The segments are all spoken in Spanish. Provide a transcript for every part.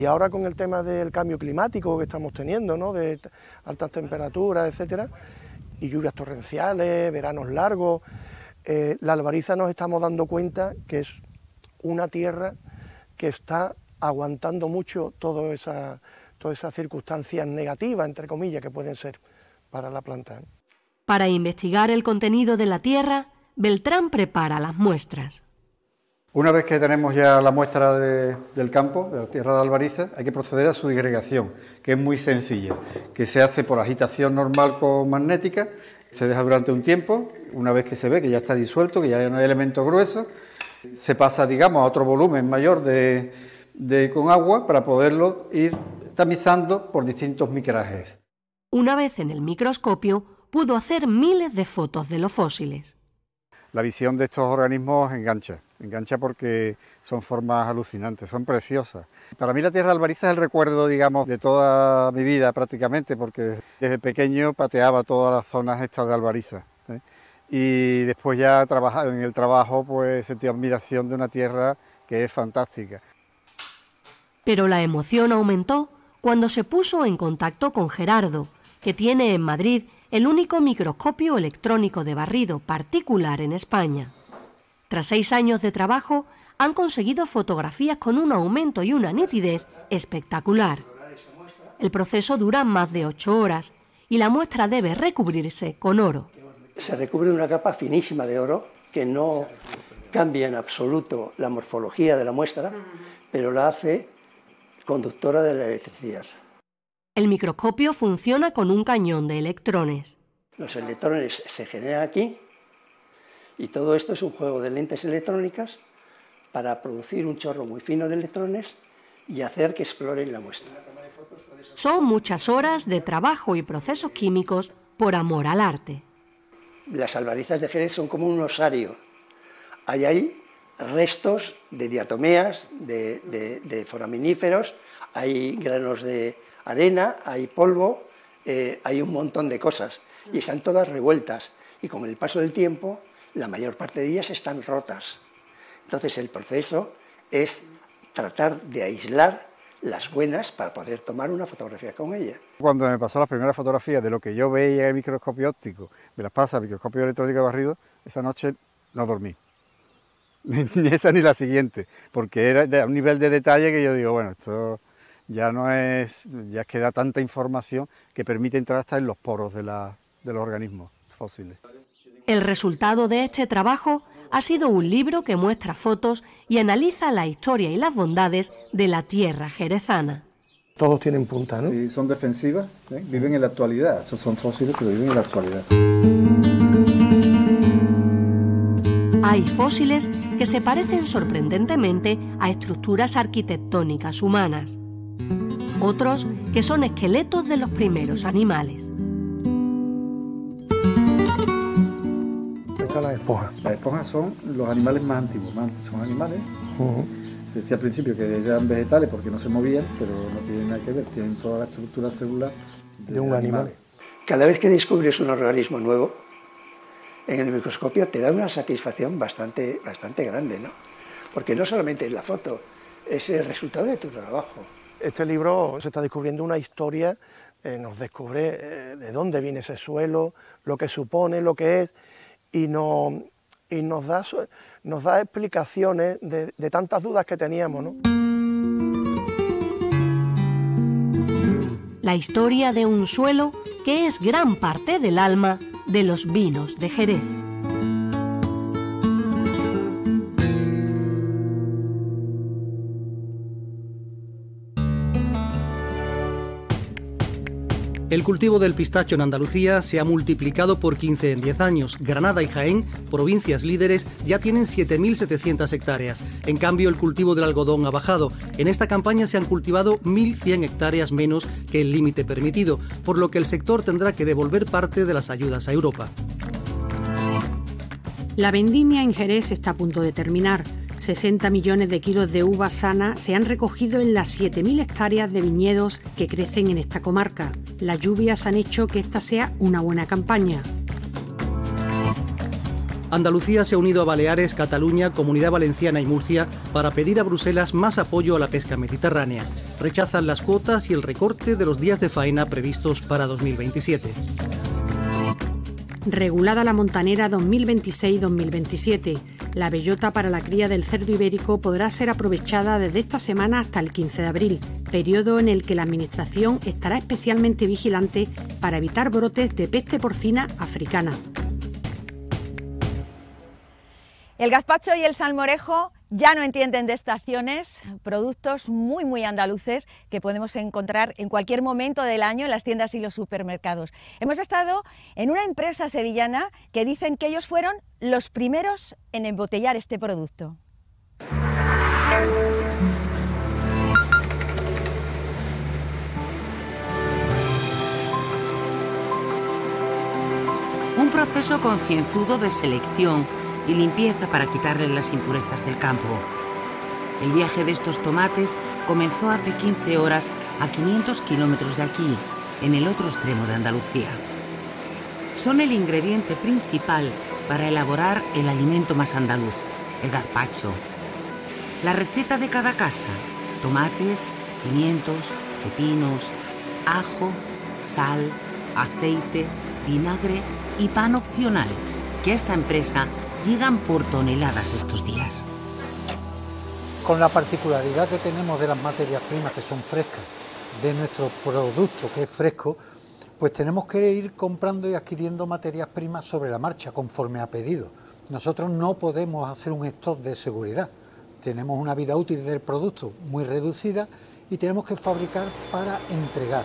Y ahora con el tema del cambio climático que estamos teniendo, ¿no?, de altas temperaturas, etcétera, y lluvias torrenciales, veranos largos, la Albariza nos estamos dando cuenta que es una tierra que está aguantando mucho todas esas circunstancias negativas, entre comillas, que pueden ser para la planta. Para investigar el contenido de la tierra, Beltrán prepara las muestras. Una vez que tenemos ya la muestra del campo, de la tierra de Albariza, hay que proceder a su disgregación, que es muy sencilla, que se hace por agitación normal con magnética, se deja durante un tiempo, una vez que se ve que ya está disuelto, que ya no hay elementos gruesos, se pasa, digamos, a otro volumen mayor con agua para poderlo ir tamizando por distintos micrajes. Una vez en el microscopio, pudo hacer miles de fotos de los fósiles. La visión de estos organismos engancha porque son formas alucinantes, son preciosas. Para mí la tierra de Albariza es el recuerdo, digamos, de toda mi vida prácticamente, porque desde pequeño pateaba todas las zonas estas de Albariza, ¿eh? Y después ya en el trabajo pues sentí admiración de una tierra que es fantástica. Pero la emoción aumentó cuando se puso en contacto con Gerardo, que tiene en Madrid el único microscopio electrónico de barrido particular en España. Tras 6 años de trabajo, han conseguido fotografías con un aumento y una nitidez espectacular. El proceso dura más de 8 horas y la muestra debe recubrirse con oro. Se recubre una capa finísima de oro que no cambia en absoluto la morfología de la muestra, pero la hace conductora de la electricidad. El microscopio funciona con un cañón de electrones. Los electrones se generan aquí y todo esto es un juego de lentes electrónicas para producir un chorro muy fino de electrones y hacer que exploren la muestra. Son muchas horas de trabajo y procesos químicos por amor al arte. Las albarizas de Jerez son como un osario. Hay ahí restos de diatomeas, de foraminíferos, hay granos de arena, hay polvo, hay un montón de cosas y están todas revueltas y con el paso del tiempo la mayor parte de ellas están rotas. Entonces el proceso es tratar de aislar las buenas para poder tomar una fotografía con ellas. Cuando me pasó las primeras fotografías de lo que yo veía en el microscopio óptico, me las pasa al microscopio electrónico de barrido, esa noche no dormí. Ni esa ni la siguiente, porque era de un nivel de detalle que yo digo, bueno, esto ya no es, ya es que da tanta información que permite entrar hasta en los poros de los organismos fósiles. El resultado de este trabajo ha sido un libro que muestra fotos y analiza la historia y las bondades de la tierra jerezana. Todos tienen punta, ¿no? Sí, son defensivas, ¿eh? Viven en la actualidad, son fósiles pero viven en la actualidad. Hay fósiles que se parecen sorprendentemente a estructuras arquitectónicas humanas. Otros que son esqueletos de los primeros animales. Están las esponjas. Las esponjas son los animales más antiguos, son animales. Se decía al principio que eran vegetales porque no se movían, pero no tienen nada que ver, tienen toda la estructura celular de un animal. Cada vez que descubres un organismo nuevo en el microscopio te da una satisfacción bastante grande, ¿no? Porque no solamente es la foto, es el resultado de tu trabajo. Este libro se está descubriendo una historia, nos descubre de dónde viene ese suelo, lo que supone, lo que es, y nos da explicaciones de tantas dudas que teníamos, ¿no? La historia de un suelo que es gran parte del alma de los vinos de Jerez. El cultivo del pistacho en Andalucía se ha multiplicado por 15 en 10 años. Granada y Jaén, provincias líderes, ya tienen 7.700 hectáreas. En cambio, el cultivo del algodón ha bajado. En esta campaña se han cultivado 1.100 hectáreas menos que el límite permitido, por lo que el sector tendrá que devolver parte de las ayudas a Europa. La vendimia en Jerez está a punto de terminar. 60 millones de kilos de uva sana se han recogido en las 7.000 hectáreas de viñedos que crecen en esta comarca. Las lluvias han hecho que esta sea una buena campaña. Andalucía se ha unido a Baleares, Cataluña, Comunidad Valenciana y Murcia para pedir a Bruselas más apoyo a la pesca mediterránea. Rechazan las cuotas y el recorte de los días de faena previstos para 2027. Regulada la montanera 2026-2027. La bellota para la cría del cerdo ibérico podrá ser aprovechada desde esta semana hasta el 15 de abril, periodo en el que la Administración estará especialmente vigilante para evitar brotes de peste porcina africana. El gazpacho y el salmorejo ya no entienden de estaciones, productos muy andaluces que podemos encontrar en cualquier momento del año en las tiendas y los supermercados. Hemos estado en una empresa sevillana que dicen que ellos fueron los primeros en embotellar este producto. Un proceso concienzudo de selección y limpieza para quitarles las impurezas del campo. El viaje de estos tomates comenzó hace 15 horas a 500 kilómetros de aquí, en el otro extremo de Andalucía. Son el ingrediente principal para elaborar el alimento más andaluz, el gazpacho. La receta de cada casa: tomates, pimientos, pepinos, ajo, sal, aceite, vinagre y pan opcional, que a esta empresa llegan por toneladas estos días. Con la particularidad que tenemos de las materias primas que son frescas, de nuestro producto que es fresco, pues tenemos que ir comprando y adquiriendo materias primas sobre la marcha, conforme a pedido. Nosotros no podemos hacer un stock de seguridad, tenemos una vida útil del producto muy reducida y tenemos que fabricar para entregar.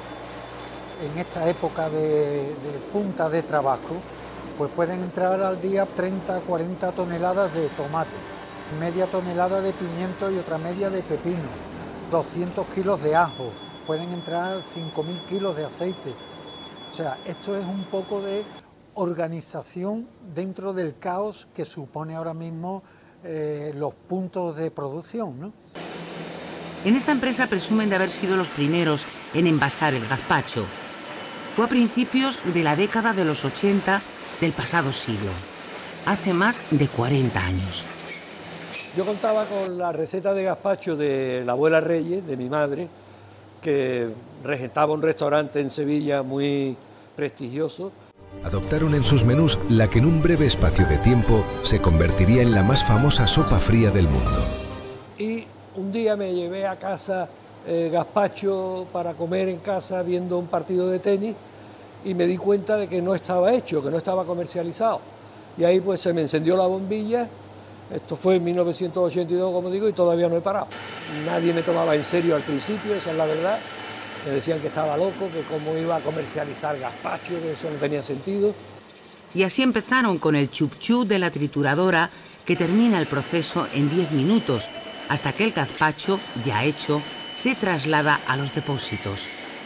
En esta época de punta de trabajo, pues pueden entrar al día 30, 40 toneladas de tomate, media tonelada de pimiento y otra media de pepino, 200 kilos de ajo, pueden entrar 5.000 kilos de aceite. O sea, esto es un poco de organización dentro del caos que supone ahora mismo los puntos de producción, ¿no? En esta empresa presumen de haber sido los primeros en envasar el gazpacho. Fue a principios de la década de los 80 del pasado siglo, hace más de 40 años. Yo contaba con la receta de gazpacho de la abuela Reyes, de mi madre, que regentaba un restaurante en Sevilla muy prestigioso. Adoptaron en sus menús la que en un breve espacio de tiempo se convertiría en la más famosa sopa fría del mundo. Y un día me llevé a casa gazpacho para comer en casa viendo un partido de tenis y me di cuenta de que no estaba hecho, que no estaba comercializado. Y ahí pues se me encendió la bombilla. Esto fue en 1982, como digo, y todavía no he parado. Nadie me tomaba en serio al principio, esa es la verdad. Me decían que estaba loco, que cómo iba a comercializar gazpacho, que eso no tenía sentido. Y así empezaron con el chup-chup de la trituradora, que termina el proceso en 10 minutos, hasta que el gazpacho, ya hecho, se traslada a los depósitos.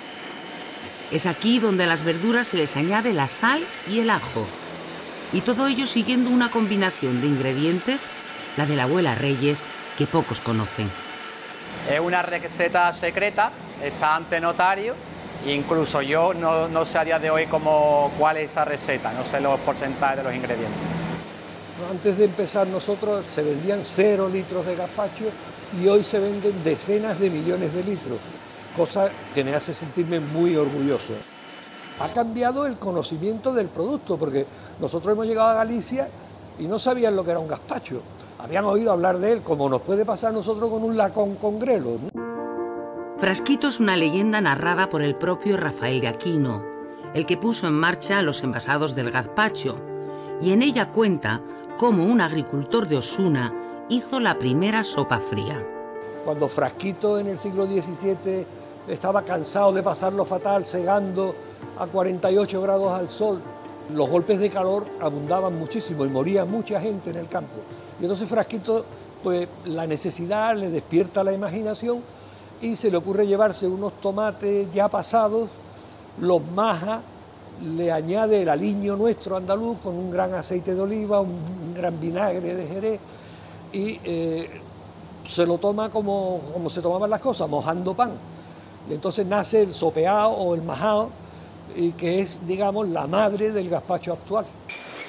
Es aquí donde a las verduras se les añade la sal y el ajo. Y todo ello siguiendo una combinación de ingredientes, la de la abuela Reyes, que pocos conocen. Es una receta secreta, está ante notario, e incluso yo no sé a día de hoy cuál es esa receta, no sé los porcentajes de los ingredientes. Antes de empezar nosotros se vendían 0 litros de gazpacho y hoy se venden decenas de millones de litros, cosa que me hace sentirme muy orgulloso. Ha cambiado el conocimiento del producto, porque nosotros hemos llegado a Galicia y no sabían lo que era un gazpacho. Habían oído hablar de él, como nos puede pasar a nosotros con un lacón con grelos, ¿no? Frasquito es una leyenda narrada por el propio Rafael de Aquino, el que puso en marcha los envasados del gazpacho, y en ella cuenta cómo un agricultor de Osuna hizo la primera sopa fría. Cuando Frasquito en el siglo XVII estaba cansado de pasarlo fatal segando a 48 grados al sol, los golpes de calor abundaban muchísimo y moría mucha gente en el campo. Y entonces Frasquito, pues la necesidad le despierta la imaginación y se le ocurre llevarse unos tomates ya pasados, los maja, le añade el aliño nuestro andaluz con un gran aceite de oliva, un gran vinagre de Jerez y se lo toma como se tomaban las cosas, mojando pan. Y entonces nace el sopeado o el majao, y que es, digamos, la madre del gazpacho actual.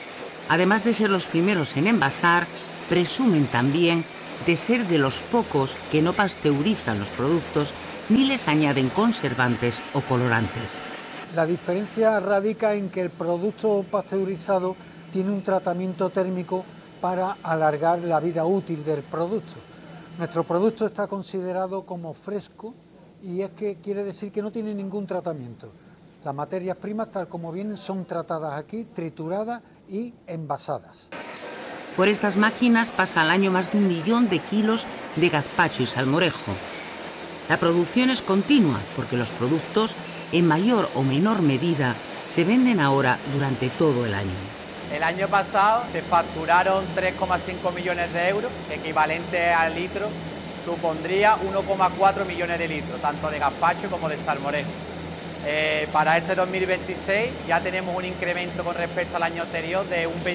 Además de ser los primeros en envasar, presumen también de ser de los pocos que no pasteurizan los productos ni les añaden conservantes o colorantes. La diferencia radica en que el producto pasteurizado tiene un tratamiento térmico para alargar la vida útil del producto. Nuestro producto está considerado como fresco y es que quiere decir que no tiene ningún tratamiento. Las materias primas, tal como vienen, son tratadas aquí, trituradas y envasadas. Por estas máquinas pasa al año más de 1 millón de kilos de gazpacho y salmorejo. La producción es continua porque los productos, en mayor o menor medida, se venden ahora durante todo el año. El año pasado se facturaron 3,5 millones de euros, equivalente al litro, supondría 1,4 millones de litros, tanto de gazpacho como de salmorejo. Para este 2026 ya tenemos un incremento con respecto al año anterior de un 25%.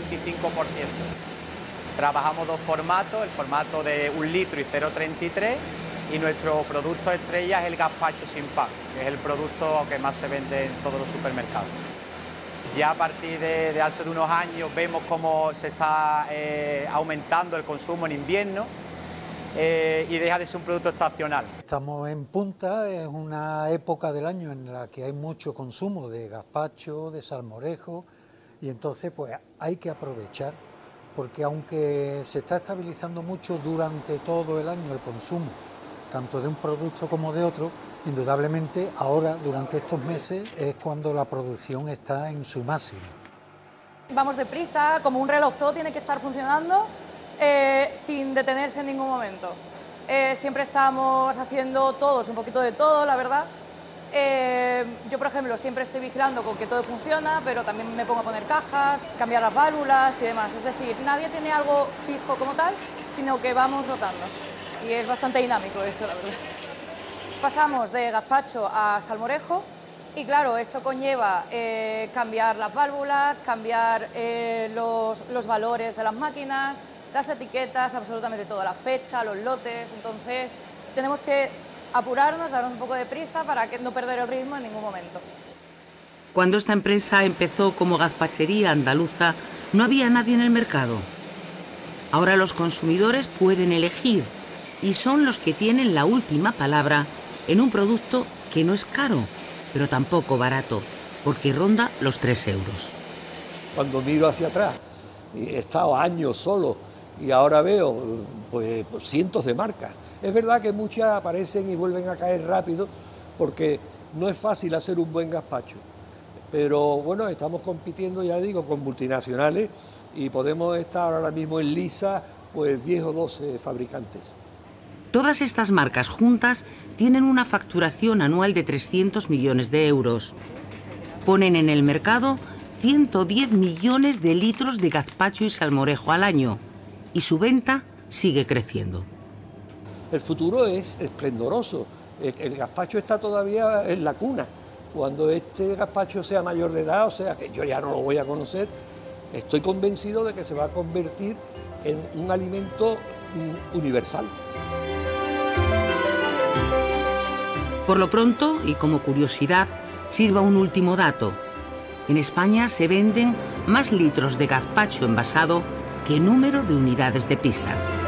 Trabajamos 2 formatos, el formato de 1 litro y 0,33 y nuestro producto estrella es el gazpacho sin pan, que es el producto que más se vende en todos los supermercados. Ya a partir de hace unos años vemos cómo se está aumentando el consumo en invierno y deja de ser un producto estacional. Estamos en punta, es una época del año en la que hay mucho consumo de gazpacho, de salmorejo y entonces pues hay que aprovechar porque aunque se está estabilizando mucho durante todo el año el consumo, tanto de un producto como de otro, indudablemente ahora durante estos meses es cuando la producción está en su máximo. Vamos deprisa, como un reloj, todo tiene que estar funcionando sin detenerse en ningún momento. Siempre estamos haciendo todos, un poquito de todo, la verdad. Yo, por ejemplo, siempre estoy vigilando con que todo funciona, pero también me pongo a poner cajas, cambiar las válvulas y demás. Es decir, nadie tiene algo fijo como tal, sino que vamos rotando. Y es bastante dinámico esto, la verdad. Pasamos de gazpacho a salmorejo y, claro, esto conlleva cambiar las válvulas, cambiar los valores de las máquinas, las etiquetas, absolutamente todo, la fecha, los lotes. Entonces, tenemos que apurarnos, darnos un poco de prisa para no perder el ritmo en ningún momento. Cuando esta empresa empezó como gazpachería andaluza, no había nadie en el mercado. Ahora los consumidores pueden elegir y son los que tienen la última palabra en un producto que no es caro, pero tampoco barato, porque ronda los 3 euros. Cuando miro hacia atrás, he estado años solo y ahora veo pues cientos de marcas. Es verdad que muchas aparecen y vuelven a caer rápido porque no es fácil hacer un buen gazpacho. Pero bueno, estamos compitiendo, ya digo, con multinacionales y podemos estar ahora mismo en lisa pues 10 o 12 fabricantes. Todas estas marcas juntas tienen una facturación anual de 300 millones de euros. Ponen en el mercado 110 millones de litros de gazpacho y salmorejo al año y su venta sigue creciendo. El futuro es esplendoroso. El gazpacho está todavía en la cuna. Cuando este gazpacho sea mayor de edad, o sea que yo ya no lo voy a conocer, estoy convencido de que se va a convertir en un alimento universal. Por lo pronto, y como curiosidad, sirva un último dato. En España se venden más litros de gazpacho envasado que número de unidades de pizza.